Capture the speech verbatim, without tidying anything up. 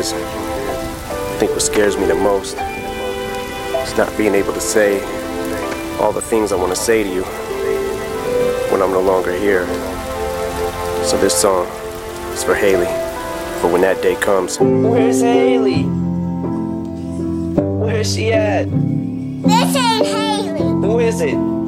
I think what scares me the most is not being able to say all the things I want to say to you when I'm no longer here. So this song is for Haley, for when that day comes. Where's Haley? Where's she at? This ain't Haley. Who is it?